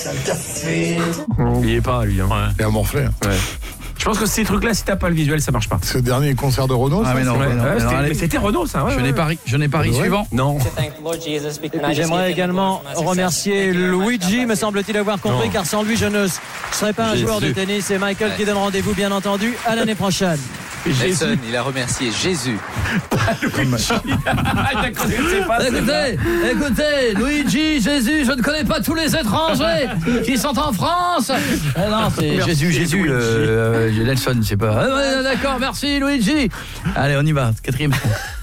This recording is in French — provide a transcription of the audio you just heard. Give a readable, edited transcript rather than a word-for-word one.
Il y est pas, lui. Hein. Ouais. Et à morfler. Ouais. Je pense que ces trucs-là, si t'as pas le visuel, ça marche pas. C'est le dernier concert de Renaud, ça? Ah mais non, Mais c'était Renaud, ça. Ouais, je n'ai pas ri. Suivant. Non. Et puis j'aimerais également remercier Luigi, me semble-t-il avoir compris, car sans lui je ne serais pas un joueur de tennis. Et Michael qui donne rendez-vous bien entendu à l'année prochaine. Nelson, il a remercié Jésus. Écoutez, Luigi, Jésus, je ne connais pas tous les étrangers qui sont en France. Ah non, c'est Merci, Jésus, Nelson, je sais pas. D'accord, merci Luigi. Allez, on y va. 4e.